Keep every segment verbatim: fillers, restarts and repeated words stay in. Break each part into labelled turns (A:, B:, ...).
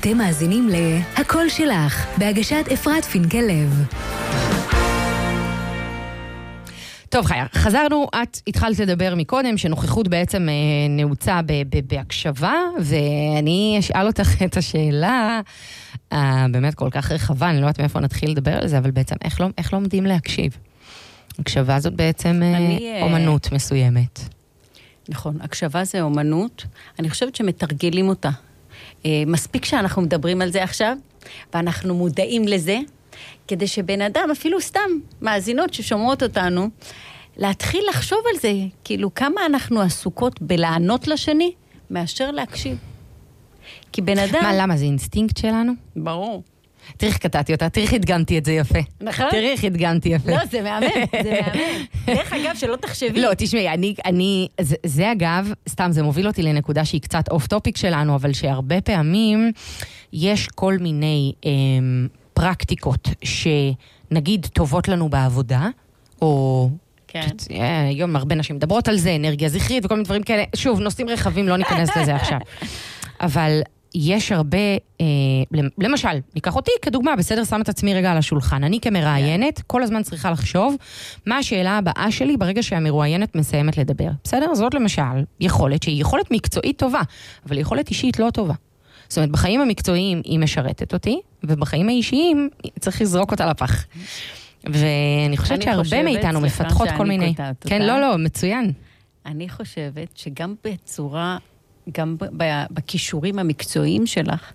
A: אתם מאזינים ל"הכל שלך", בהגשת אפרת פינקל לב.
B: טוב חיה, חזרנו, את התחלת לדבר מקודם שנוכחות בעצם נעוצה בהקשבה, ואני אשאל אותך את השאלה באמת כל כך רחבה, אני לא יודעת מאיפה נתחיל לדבר על זה, אבל בעצם איך, לא, איך לומדים להקשיב? הקשבה זאת בעצם אני, אומנות מסוימת.
C: נכון, הקשבה זה אומנות, אני חושבת שמתרגלים אותה. מספיק שאנחנו מדברים על זה עכשיו, ואנחנו מודעים לזה, כדי שבן אדם, אפילו סתם מאזינות ששומעות אותנו, להתחיל לחשוב על זה, כאילו כמה אנחנו עסוקות בלענות לשני, מאשר להקשיב. כי בן אדם...
B: מה, למה? זה אינסטינקט שלנו?
C: ברור.
B: תראי איך קטעתי אותה, תראי איך הדגמתי את זה יפה.
C: נכון?
B: תראי איך הדגמתי יפה.
C: לא, זה מאמן, זה מאמן. דרך אגב, שלא תחשבי.
B: לא, תשמעי, אני, אני, זה, זה אגב, סתם, זה מוביל אותי לנקודה שהיא קצת אוף טופיק שלנו, אבל שהרבה פעמים יש כל מיני אה, פרקטיקות שנגיד טובות לנו בעבודה, או...
C: כן.
B: היום הרבה נשים מדברות על זה, אנרגיה זכרית וכל מיני דברים כאלה. שוב, נושאים רחבים, לא ניכנס לזה עכשיו. אבל... יש הרבה, אה, למשל, ניקח אותי כדוגמה, בסדר, שם את עצמי רגע על השולחן. אני כמראיינת, כל הזמן צריכה לחשוב מה השאלה הבאה שלי ברגע שהמרואיינת מסיימת לדבר. בסדר? זאת למשל יכולת שהיא יכולת מקצועית טובה, אבל יכולת אישית לא טובה. זאת אומרת, בחיים המקצועיים היא משרתת אותי, ובחיים האישיים צריך לזרוק אותה לפח. ואני חושבת שהרבה מאיתנו מפתחות כל מיני... כן, לא, לא, מצוין.
C: אני חושבת שגם בצורה... גם בכישורים המקצועיים שלך,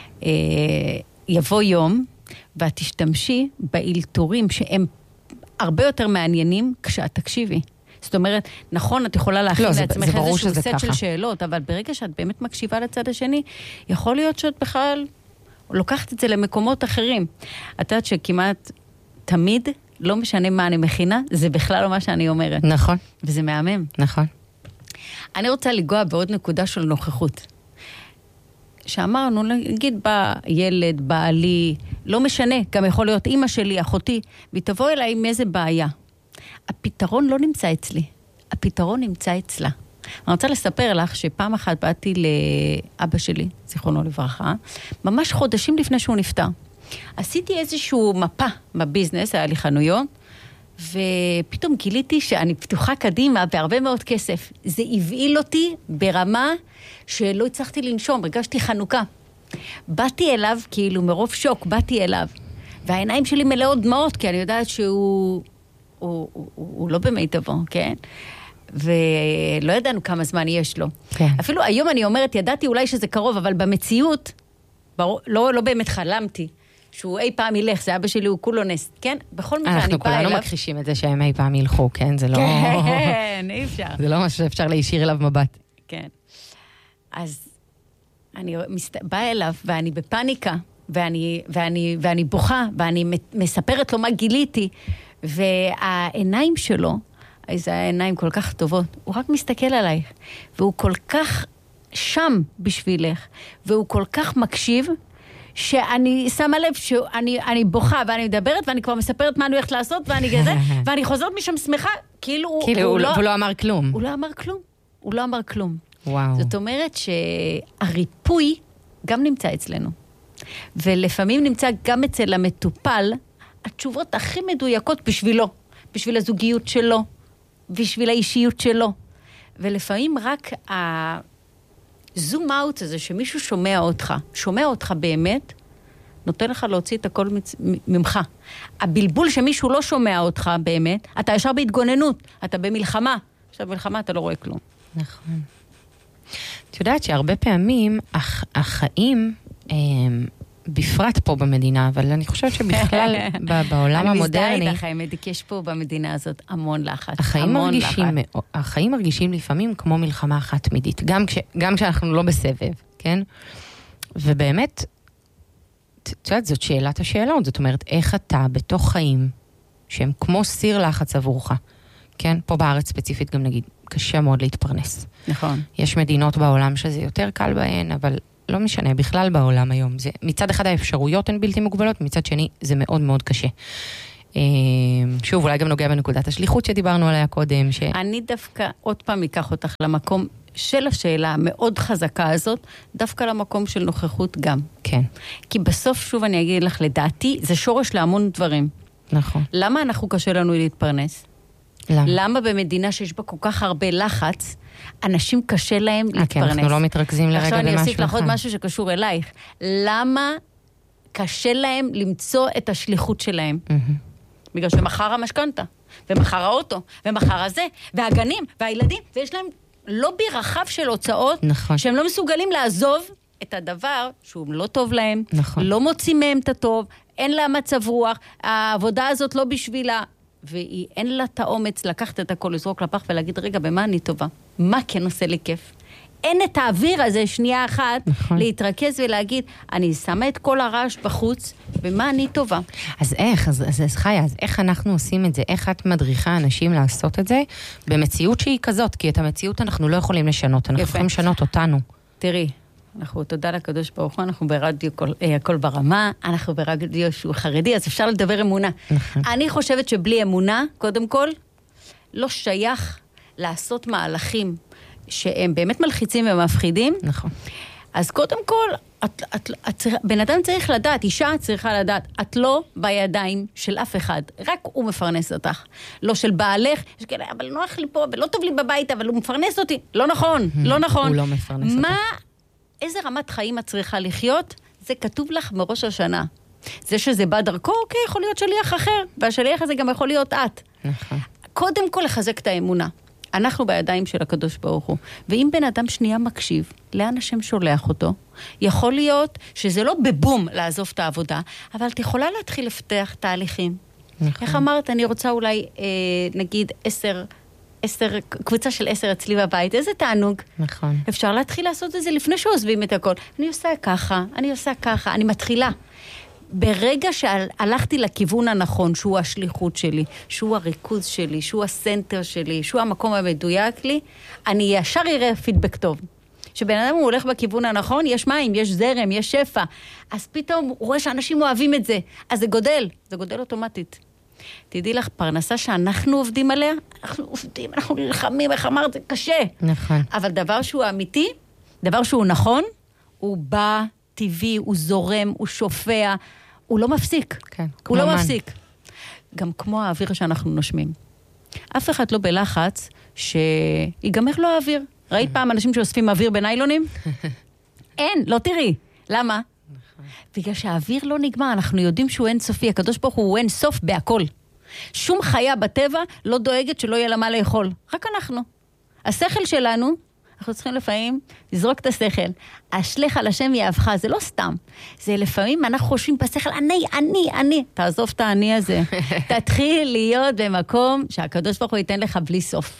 C: יבוא יום, ואת תשתמשי באלתורים שהם הרבה יותר מעניינים כשאת תקשיבי. זאת אומרת, נכון, את יכולה להכין לעצמך איזשהו סט של שאלות, אבל ברגע שאת באמת מקשיבה לצד השני, יכול להיות שאת בכלל לוקחת את זה למקומות אחרים. את יודעת שכמעט תמיד, לא משנה מה אני מכינה, זה בכלל לא מה שאני אומרת.
B: נכון.
C: וזה מהמם.
B: נכון.
C: אני רוצה לגוע בעוד נקודה של נוכחות. שאמרנו, נגיד בא ילד, בעלי, לא משנה, גם יכול להיות אמא שלי, אחותי, והיא תבוא אליי עם איזה בעיה. הפתרון לא נמצא אצלי, הפתרון נמצא אצלה. אני רוצה לספר לך שפעם אחת באתי לאבא שלי, זיכרונו לברכה, ממש חודשים לפני שהוא נפטר. עשיתי איזשהו מפה בביזנס, היה לי חנויות, ופתאום גיליתי שאני פתוחה קדימה בהרבה מאוד כסף. זה הבעיל אותי ברמה שלא הצלחתי לנשום, הרגשתי חנוכה. באתי אליו, כאילו מרוב שוק, באתי אליו. והעיניים שלי מלאות דמעות, כי אני יודעת שהוא הוא, הוא, הוא, הוא לא במיטבו, כן? ולא ידענו כמה זמן יש לו.
B: כן.
C: אפילו היום אני אומרת, ידעתי אולי שזה קרוב, אבל במציאות, ברור, לא, לא באמת חלמתי. שהוא אי פעם ילך, זה אבא שלי, הוא כולו נסט, כן? בכל מקרה, אני באה אליו.
B: אנחנו כולנו מכחישים את זה שהם אי פעם ילכו, כן? זה לא...
C: כן, אי אפשר.
B: זה לא משהו שאפשר להישיר אליו מבט.
C: כן. אז אני באה אליו, ואני בפניקה, ואני, ואני, ואני בוכה, ואני מספרת לו מה גיליתי, והעיניים שלו, איזה העיניים כל כך טובות, הוא רק מסתכל עלייך, והוא כל כך שם בשבילך, והוא כל כך מקשיב, שאני שמה לב שאני אני בוכה ואני מדברת ואני כבר מספרת מה אני הולכת לעשות ואני גזה, ואני חוזרת משם שמחה, כאילו,
B: כאילו הוא, הוא, לא, הוא לא אמר כלום.
C: הוא לא אמר כלום. הוא לא אמר כלום.
B: וואו.
C: זאת אומרת שהריפוי גם נמצא אצלנו. ולפעמים נמצא גם אצל המטופל התשובות הכי מדויקות בשבילו, בשביל הזוגיות שלו, בשביל האישיות שלו. ולפעמים רק ה... זום אאוט הזה שמישהו שומע אותך, שומע אותך באמת, נותן לך להוציא את הכל ממך. הבלבול שמישהו לא שומע אותך באמת, אתה ישר בהתגוננות, אתה במלחמה. עכשיו במלחמה אתה לא רואה כלום.
B: נכון. את יודעת שהרבה פעמים הח, החיים, בפרט פה במדינה, אבל אני חושבת שבכלל בעולם המודרני...
C: אני מזדהה איתך, האמת, יש פה במדינה הזאת המון לחץ.
B: החיים מרגישים, החיים מרגישים לפעמים כמו מלחמה אחת תמידית, גם, כש, גם כשאנחנו לא בסבב, כן? ובאמת, את יודעת, זאת שאלת השאלות, זאת אומרת, איך אתה בתוך חיים, שהם כמו סיר לחץ עבורך, כן? פה בארץ ספציפית גם נגיד, קשה מאוד להתפרנס.
C: נכון.
B: יש מדינות בעולם שזה יותר קל בהן, אבל... לא משנה, בכלל בעולם היום. זה, מצד אחד האפשרויות הן בלתי מוגבלות, מצד שני זה מאוד מאוד קשה. שוב, אולי גם נוגע בנקודת השליחות שדיברנו עליה קודם. ש...
C: אני דווקא עוד פעם אקח אותך למקום של השאלה המאוד חזקה הזאת, דווקא למקום של נוכחות גם.
B: כן.
C: כי בסוף, שוב אני אגיד לך, לדעתי, זה שורש להמון דברים.
B: נכון.
C: למה אנחנו קשה לנו להתפרנס?
B: למה?
C: למה במדינה שיש בה כל כך הרבה לחץ, אנשים קשה להם להתפרנס?
B: כן, אנחנו לא מתרכזים לרגע במשהו אחד.
C: עכשיו אני אוסיף לך עוד משהו שקשור אלייך. למה קשה להם למצוא את השליחות שלהם? בגלל שמחר המשכנתה, ומחר האוטו, ומחר הזה, והגנים, והילדים, ויש להם לובי רחב של הוצאות,
B: נכון.
C: שהם לא מסוגלים לעזוב את הדבר שהוא לא טוב להם,
B: נכון.
C: לא מוצאים מהם את הטוב, אין לה מצב רוח, העבודה הזאת לא בשבילה, ואין לה את האומץ לקחת את הכל, לזרוק לפח ולהגיד, רגע, במה אני טובה? מה כן עושה לי כיף? אין את האוויר הזה, שנייה אחת,
B: נכון.
C: להתרכז ולהגיד, אני שמה את כל הרעש בחוץ, במה אני טובה?
B: אז איך, אז, אז, אז חיה, אז איך אנחנו עושים את זה? איך את מדריכה אנשים לעשות את זה? במציאות שהיא כזאת, כי את המציאות אנחנו לא יכולים לשנות, אנחנו
C: יפה.
B: יכולים לשנות אותנו.
C: תראי, אנחנו, תודה לקדוש ברוך הוא, אנחנו ברדיו כל, אה, הכל ברמה, אנחנו ברדיו שהוא חרדי, אז אפשר לדבר אמונה.
B: נכון.
C: אני חושבת שבלי אמונה, קודם כל, לא שייך לעשות מהלכים שהם באמת מלחיצים ומפחידים.
B: נכון.
C: אז קודם כל, את, את, את, בן אדם צריך לדעת, אישה צריכה לדעת, את לא בידיים של אף אחד, רק הוא מפרנס אותך. לא של בעלך, יש כאלה, אבל נוח לי פה, ולא טוב לי בבית, אבל הוא מפרנס אותי. לא נכון, לא נכון.
B: הוא לא מפרנס אותך.
C: מה, איזה רמת חיים את צריכה לחיות? זה כתוב לך מראש השנה. זה שזה בא דרכו, אוקיי, יכול להיות שליח אחר, והשליח הזה גם יכול להיות את.
B: נכון.
C: קודם כל לחזק את האמונה. אנחנו בידיים של הקדוש ברוך הוא. ואם בן אדם שנייה מקשיב, לאן השם שולח אותו, יכול להיות שזה לא בבום לעזוב את העבודה, אבל את יכולה להתחיל לפתח תהליכים.
B: נכון.
C: איך אמרת, אני רוצה אולי, אה, נגיד, עשר, עשר, קבוצה של עשר אצלי בבית, איזה תענוג.
B: נכון.
C: אפשר להתחיל לעשות את זה לפני שעוזבים את הכל. אני עושה ככה, אני עושה ככה, אני מתחילה. ברגע שהלכתי לכיוון הנכון, שהוא השליחות שלי, שהוא הריכוז שלי, שהוא הסנטר שלי, שהוא המקום המדויק לי, אני ישר אראה פידבק טוב. שבן אדם הוא הולך בכיוון הנכון, יש מים, יש זרם, יש שפע. אז פתאום הוא רואה שאנשים אוהבים את זה. אז זה גודל, זה גודל אוטומטית. תדעי לך, פרנסה שאנחנו עובדים עליה, אנחנו עובדים, אנחנו נלחמים, איך אמרת, זה קשה.
B: נכון.
C: אבל דבר שהוא אמיתי, דבר שהוא נכון, הוא בא טבעי, הוא זורם, הוא שופע, הוא לא מפסיק.
B: כן,
C: הוא לא
B: מן.
C: מפסיק. גם כמו האוויר שאנחנו נושמים. אף אחד לא בלחץ שיגמר לו האוויר. ראית פעם אנשים שאוספים אוויר בניילונים? אין, לא תראי. למה? בגלל שהאוויר לא נגמר, אנחנו יודעים שהוא אין סופי, הקדוש ברוך הוא אין סוף בהכל. שום חיה בטבע לא דואגת שלא יהיה לה מה לאכול. רק אנחנו. השכל שלנו, אנחנו צריכים לפעמים לזרוק את השכל. השלך על השם יאהבך, זה לא סתם. זה לפעמים אנחנו חושבים בשכל, אני, אני, אני. תעזוב את העני הזה. תתחיל להיות במקום שהקדוש ברוך הוא ייתן לך בלי סוף.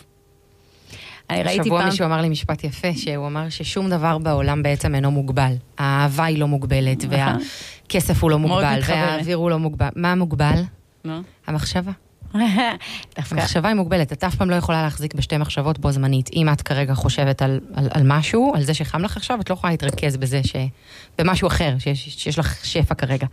C: אני ראיתי
B: שבוע
C: פעם...
B: מישהו אמר לי משפט יפה, שהוא אמר ששום דבר בעולם בעצם אינו מוגבל. האהבה היא לא מוגבלת, והכסף הוא לא מוגבל, והאוויר הוא לא מוגבל. מה מוגבל? המחשבה. המחשבה היא מוגבלת, את אף פעם לא יכולה להחזיק בשתי מחשבות בו זמנית. אם את כרגע חושבת על, על, על משהו, על זה שחם לך עכשיו, את לא יכולה להתרכז בזה ש... במשהו אחר, שיש, שיש לך שפע כרגע.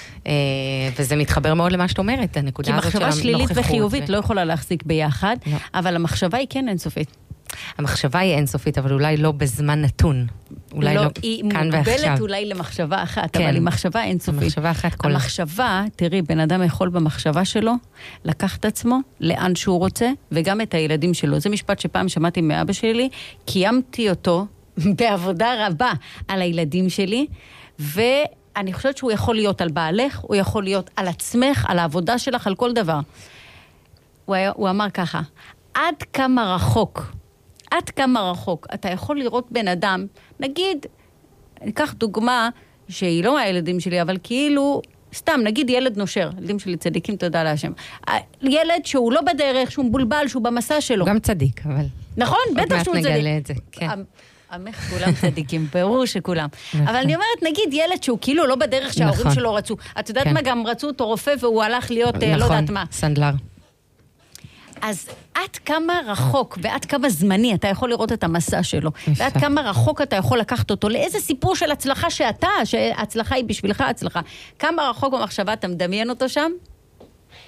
B: וזה מתחבר מאוד למה שאת אומרת, הנקודה הזאת של הנוכחות.
C: כי מחשבה שלילית וחיובית לא יכולה להחזיק ביחד, אבל המחשבה היא כן אינסופית.
B: המחשבה היא אינסופית, אבל אולי לא בזמן נתון. אולי לא,
C: היא
B: כאן ועכשיו.
C: מוגבלת אולי למחשבה אחת,
B: כן.
C: אבל היא מחשבה אינסופית.
B: המחשבה אחת כל...
C: המחשבה, תראי, בן אדם יכול במחשבה שלו, לקח את עצמו לאן שהוא רוצה, וגם את הילדים שלו. זה משפט שפעם שמעתי מאבא שלי, קיימתי אותו בעבודה רבה על הילדים שלי, ואני חושבת שהוא יכול להיות על בעלך, הוא יכול להיות על עצמך, על העבודה שלך, על כל דבר. הוא, היה, הוא אמר ככה, עד כמה רחוק, עד כמה רחוק, אתה יכול לראות בן אדם, נגיד, אני אקח דוגמה שהיא לא מהילדים שלי, אבל כאילו, סתם, נגיד ילד נושר, ילדים שלי צדיקים, תודה להשם. ילד שהוא לא בדרך, שהוא מבולבל, שהוא במסע שלו.
B: גם צדיק, אבל...
C: נכון, בטח שהוא צדיק.
B: עוד מעט נגלה את זה, כן.
C: עמך כולם צדיקים, ברור שכולם. אבל אני אומרת, נגיד ילד שהוא כאילו לא בדרך שההורים שלו רצו. את יודעת מה, גם רצו אותו רופא והוא הלך להיות לא יודעת מה.
B: סנדלר.
C: אז עד כמה רחוק ועד כמה זמני אתה יכול לראות את המסע שלו, ועד כמה רחוק אתה יכול לקחת אותו, לאיזה סיפור של הצלחה שאתה, שההצלחה היא בשבילך הצלחה, כמה רחוק במחשבה אתה מדמיין אותו שם,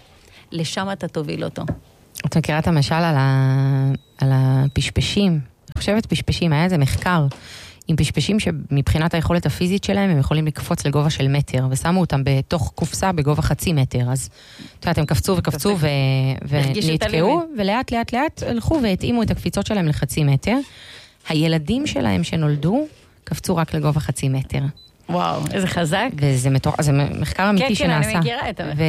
C: לשם אתה תוביל אותו.
B: את מכירה את המשל על, ה... על הפשפשים, חושבת פשפשים, היה איזה מחקר עם פשפשים שמבחינת היכולת הפיזית שלהם הם יכולים לקפוץ לגובה של מטר, ושמו אותם בתוך קופסה בגובה חצי מטר, אז אתה יודעת, הם קפצו וקפצו ו... ונתקעו, ולאט לאט לאט הלכו והתאימו את הקפיצות שלהם לחצי מטר. הילדים שלהם שנולדו קפצו רק לגובה חצי מטר.
C: וואו, איזה חזק.
B: וזה מתוך, זה מחקר אמיתי
C: כן,
B: שנעשה.
C: כן, אני מכירה את המחקר.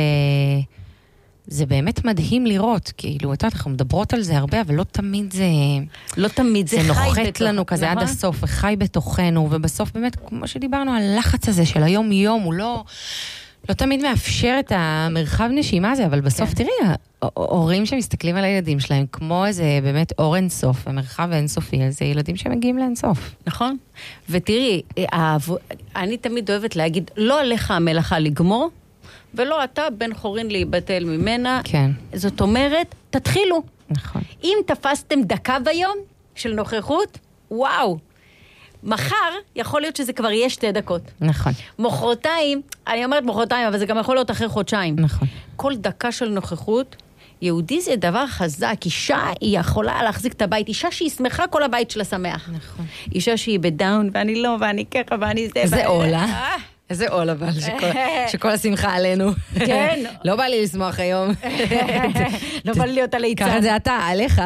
B: זה באמת מדהים לראות, כאילו, את יודעת, אנחנו מדברות על זה הרבה, אבל לא תמיד זה...
C: לא תמיד זה,
B: זה
C: חי
B: נוחת
C: בתוך,
B: לנו כזה
C: נכון?
B: עד הסוף, וחי בתוכנו, ובסוף באמת, כמו שדיברנו, הלחץ הזה של היום-יום, הוא לא, לא תמיד מאפשר את המרחב נשימה הזה, אבל בסוף,
C: כן.
B: תראי, ההורים שמסתכלים על הילדים שלהם, כמו איזה באמת אור אינסוף, המרחב האינסופי, אז זה ילדים שמגיעים לאינסוף.
C: נכון. ותראי, אני תמיד אוהבת להגיד, לא עליך המלאכה לגמור, ולא אתה בן חורין להיבטל ממנה.
B: כן.
C: זאת אומרת, תתחילו.
B: נכון.
C: אם תפסתם דקה ביום של נוכחות, וואו. מחר יכול להיות שזה כבר יהיה שתי דקות.
B: נכון.
C: מחרתיים, אני אומרת מחרתיים, אבל זה גם יכול להיות אחרי חודשיים.
B: נכון.
C: כל דקה של נוכחות, יהודי זה דבר חזק. אישה היא יכולה להחזיק את הבית. אישה שהיא שמחה, כל הבית שלה שמח. נכון. אישה שהיא בדאון, ואני לא, ואני ככה, ואני זה.
B: זה עולה. איזה עול אבל, שכל השמחה עלינו.
C: כן.
B: לא בא לי לשמוח היום.
C: לא בא לי להיות על היצן.
B: ככה זה אתה, עליך.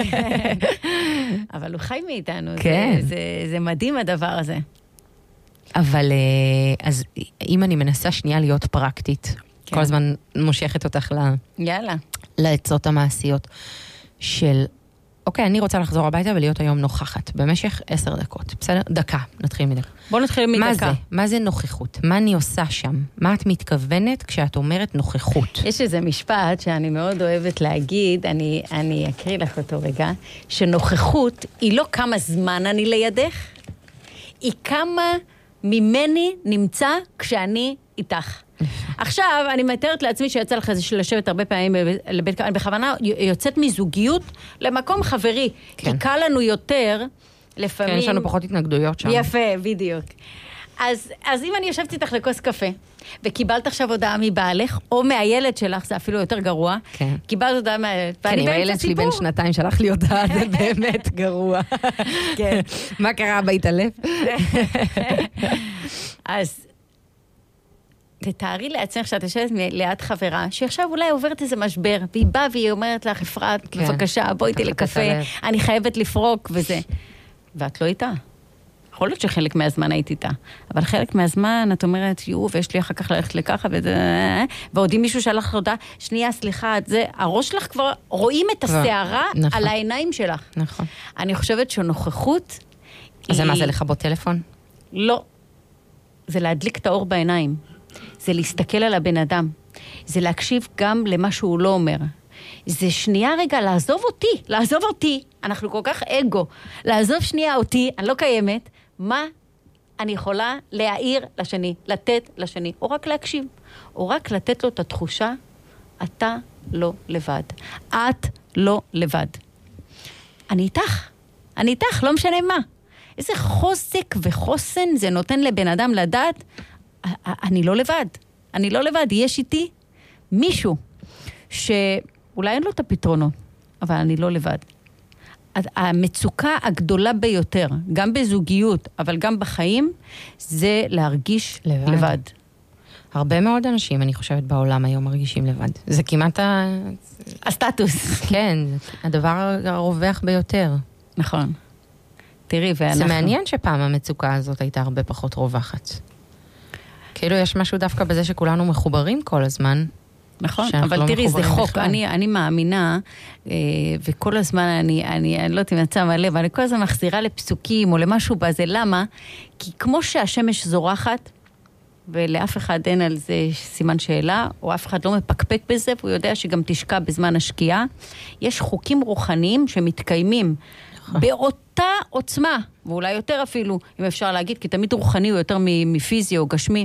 C: אבל הוא חי מאיתנו.
B: כן.
C: זה מדהים הדבר הזה.
B: אבל, אז אם אני מנסה שנייה להיות פרקטית, כל הזמן מושכת אותך
C: יאללה.
B: לעצות המעשיות של... אוקיי, אני רוצה לחזור הביתה ולהיות היום נוכחת, במשך עשר דקות, בסדר? דקה, נתחיל מדקה.
C: בוא נתחיל מדקה.
B: מה זה? מה זה נוכחות? מה אני עושה שם? מה את מתכוונת כשאת אומרת נוכחות?
C: יש איזה משפט שאני מאוד אוהבת להגיד, אני, אני אקריא לך אותו רגע, שנוכחות היא לא כמה זמן אני לידך, היא כמה ממני נמצא כשאני איתך. עכשיו, אני מתארת לעצמי שיצא לך לשבת הרבה פעמים לבית, אני בכוונה יוצאת מזוגיות למקום חברי,
B: כן.
C: כי קל לנו יותר לפעמים...
B: כן, יש לנו פחות התנגדויות שם.
C: יפה, בדיוק. אז, אז אם אני יושבת איתך לכוס קפה, וקיבלת עכשיו הודעה מבעלך, או מהילד שלך, זה אפילו יותר גרוע,
B: כן.
C: קיבלת הודעה מהילד,
B: כן, אם הילד שלי בן שנתיים שלח לי הודעה, זה באמת גרוע.
C: כן.
B: מה קרה בהתעלף?
C: אז... תתארי לעצמך שאת יושבת ליד חברה, שעכשיו אולי עוברת איזה משבר, והיא באה והיא אומרת לך, אפרת,
B: כן.
C: בבקשה, בואי איתי לקפה, אני חייבת לפרוק וזה. ואת לא איתה. יכול להיות שחלק מהזמן היית איתה, אבל חלק מהזמן את אומרת, יו, ויש לי אחר כך ללכת לככה וזה, ועוד אם מישהו שלח לך, שנייה, סליחה, זה, הראש שלך כבר רואים את השערה
B: נכון.
C: על העיניים שלך.
B: נכון.
C: אני חושבת שנוכחות...
B: אז
C: היא...
B: מה זה, לכבות טלפון?
C: לא. זה להדליק את האור בעיניים. זה להסתכל על הבן אדם. זה להקשיב גם למה שהוא לא אומר. זה שנייה רגע, לעזוב אותי, לעזוב אותי. אנחנו כל כך אגו. לעזוב שנייה אותי, אני לא קיימת. מה אני יכולה להעיר לשני, לתת לשני, או רק להקשיב, או רק לתת לו את התחושה, אתה לא לבד. את לא לבד. אני איתך. אני איתך, לא משנה מה. איזה חוזק וחוסן זה נותן לבן אדם לדעת, אני לא לבד. אני לא לבד. יש איתי מישהו שאולי אין לו את הפתרונות, אבל אני לא לבד. המצוקה הגדולה ביותר, גם בזוגיות, אבל גם בחיים, זה להרגיש לבד. לבד.
B: הרבה מאוד אנשים, אני חושבת, בעולם היום מרגישים לבד. זה כמעט ה...
C: הסטטוס.
B: כן, הדבר הרווח ביותר.
C: נכון. תראי, ואנחנו...
B: זה מעניין שפעם המצוקה הזאת הייתה הרבה פחות רווחת. כאילו יש משהו דווקא בזה שכולנו מחוברים כל הזמן.
C: נכון, אבל לא תראי, זה חוק. אני, אני מאמינה, אה, וכל הזמן אני, אני, אני לא יודעת אם יצא מהלב, אני כל הזמן מחזירה לפסוקים או למשהו בזה. למה? כי כמו שהשמש זורחת, ולאף אחד אין על זה סימן שאלה, או אף אחד לא מפקפק בזה, והוא יודע שגם תשקע בזמן השקיעה, יש חוקים רוחניים שמתקיימים באותה עוצמה, ואולי יותר אפילו, אם אפשר להגיד, כי תמיד רוחני הוא יותר מפיזי או גשמי.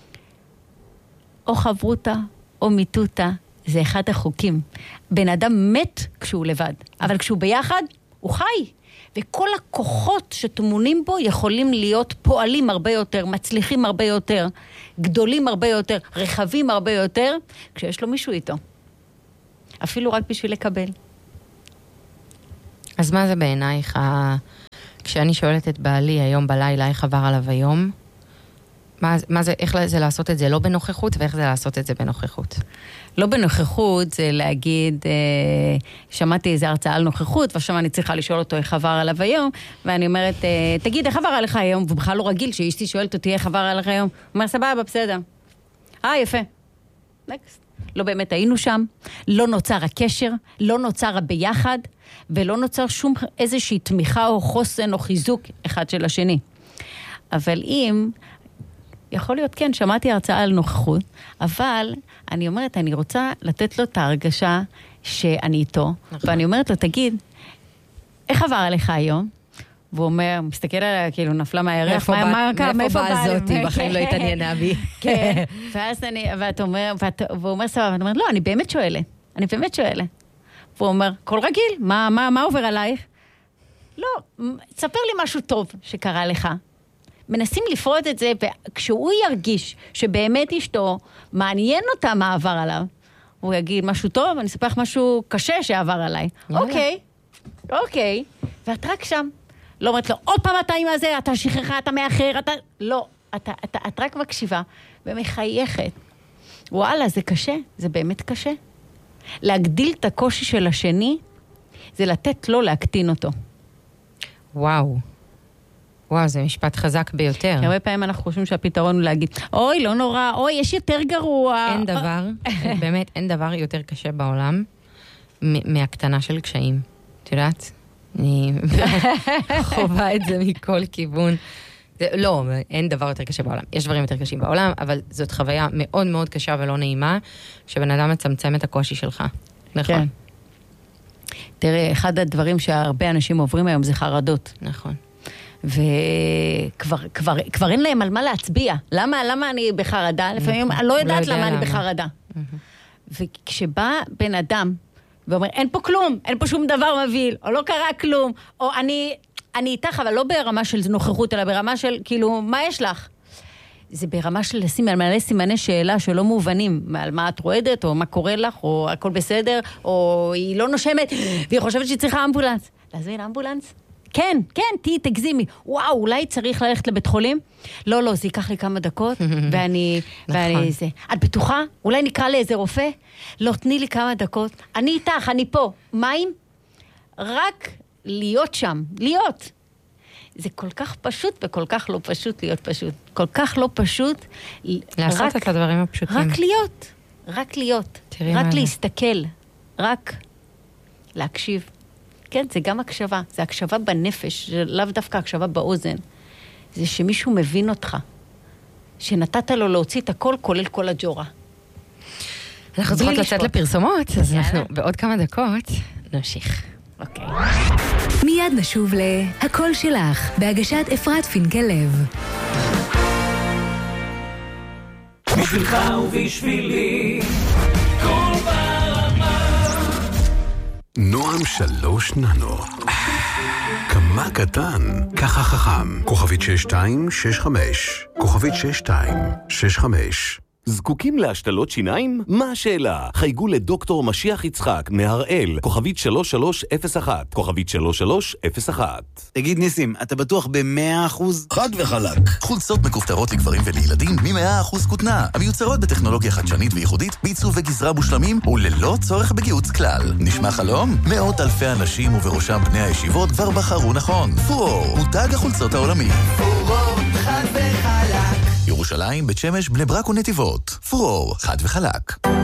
C: או חברותה, או מיטותה, זה אחד החוקים. בן אדם מת כשהוא לבד, אבל כשהוא ביחד, הוא חי. וכל הכוחות שתמונים בו יכולים להיות פועלים הרבה יותר, מצליחים הרבה יותר, גדולים הרבה יותר, רחבים הרבה יותר, כשיש לו מישהו איתו. אפילו רק בשביל לקבל.
B: אז מה זה בעינייך כשאני שואלת את בעלי היום בלילה, איך עבר עליו היום, מה, מה זה, איך זה לעשות את זה לא בנוכחות, ואיך זה לעשות את זה בנוכחות?
C: לא בנוכחות זה להגיד, אה, שמעתי איזו הרצאה על נוכחות, ועכשיו אני צריכה לשאול אותו איך עבר עליו היום, ואני אומרת, אה, תגיד, איך עבר עליך היום? והוא בכלל לא רגיל שאשתי שואלת אותי איך עבר עליך היום. הוא אומר, סבבה, בסדר. אה, יפה. נקסט. לא באמת היינו שם, לא נוצר הקשר, לא נוצר הביחד, ולא נוצר שום איזושהי תמיכה או חוסן או חיזוק אחד של השני. אבל אם... יכול להיות, כן, שמעתי הרצאה על נוכחות, אבל אני אומרת, אני רוצה לתת לו את ההרגשה שאני איתו, נכון. ואני אומרת לו, תגיד, איך עבר עליך היום? והוא אומר, מסתכל עליה, כאילו נפלה מהירח,
B: מאיפה באה זאתי, בחיים לא התעניינה בי.
C: כן, ואז אני, ואת אומר, והוא אומר, סבבה, ואני אומרת, לא, אני באמת שואלת, אני באמת שואלת. והוא אומר, כל רגיל, מה, מה, מה עובר עלייך? לא, תספר לי משהו טוב שקרה לך. מנסים לפרוט את זה, וכשהוא ירגיש שבאמת אשתו מעניין אותה מה עבר עליו, הוא יגיד משהו טוב, אני אספר לך משהו קשה שעבר עליי. אוקיי, אוקיי, ואת רק שם. לא אומרת לו, עוד פעם אתה עם הזה, אתה שכחה, אתה מאחר, אתה... לא, אתה, אתה, את רק מקשיבה ומחייכת. וואלה, זה קשה, זה באמת קשה. להגדיל את הקושי של השני, זה לתת לו להקטין אותו.
B: וואו. וואו, זה משפט חזק ביותר.
C: הרבה פעמים אנחנו חושבים שהפתרון הוא להגיד, אוי, לא נורא, אוי, יש יותר גרוע.
B: אין דבר, באמת, אין דבר יותר קשה בעולם מהקטנה של קשיים. את יודעת? אני חובה את זה מכל כיוון. לא, אין דבר יותר קשה בעולם. יש דברים יותר קשים בעולם, אבל זאת חוויה מאוד מאוד קשה ולא נעימה, שבן אדם מצמצם את הקושי שלך. נכון.
C: תראה, אחד הדברים שהרבה אנשים עוברים היום זה חרדות.
B: נכון.
C: וכבר כבר, כבר אין להם על מה להצביע. למה, למה אני בחרדה? לפעמים אני לא יודעת למה אני בחרדה. וכשבא בן אדם ואומר, אין פה כלום, אין פה שום דבר מביא, או לא קרה כלום, או אני, אני איתך, אבל לא ברמה של נוכחות, אלא ברמה של, כאילו, מה יש לך? זה ברמה של לשים, על מלא סימני שאלה שלא מובנים, על מה את רועדת, או מה קורה לך, או הכל בסדר, או היא לא נושמת, והיא חושבת שהיא צריכה אמבולנס. להזמין אמבולנס? כן, כן, תהי, תגזימי. וואו, אולי צריך ללכת לבית חולים? לא, לא, זה ייקח לי כמה דקות, ואני, ואני זה. את בטוחה? אולי נקרא לאיזה רופא? לא, תני לי כמה דקות. אני איתך, אני פה. מים? רק להיות שם, להיות. זה כל כך פשוט וכל כך לא פשוט להיות פשוט. כל כך לא פשוט.
B: לעשות רק, את הדברים הפשוטים.
C: רק להיות. רק להיות. רק מה להסתכל. רק להקשיב. כן, זה גם הקשבה. זה הקשבה בנפש, זה לאו דווקא הקשבה באוזן. זה שמישהו מבין אותך. שנתת לו להוציא את הכל, כולל כל הג'ורה.
B: אנחנו צריכות לצאת לפרסומות, אז אנחנו בעוד כמה דקות נמשיך.
C: אוקיי.
A: מיד נשוב להכל שלך, בהגשת אפרת פינקל לב.
D: בשבילך ובשבילי, כל ברמה.
E: נועם שלוש ננו. כמה קטן, ככה חכם. כוכבית שש שתיים שש חמש. כוכבית שש שתיים שש חמש.
F: זקוקים להשתלות שיניים? מה השאלה? חייגו לדוקטור משיח יצחק מהראל, כוכבית שלוש שלוש אפס אחת, כוכבית שלוש שלוש אפס אחת.
G: תגיד ניסים, אתה בטוח ב-מאה אחוז?
H: חד וחלק. חולצות מכופתרות לגברים ולילדים מ-מאה אחוז כותנה, המיוצרות בטכנולוגיה חדשנית וייחודית, בעיצוב וגזרה מושלמים וללא צורך בגיוץ כלל. נשמע חלום? מאות אלפי אנשים ובראשם בני הישיבות כבר בחרו נכון. פורור, מותג החולצות העולמי.
D: פורור, חד וחלק.
H: ירושלים, בית שמש, בני ברק ונתיבות. פורור, חד וחלק.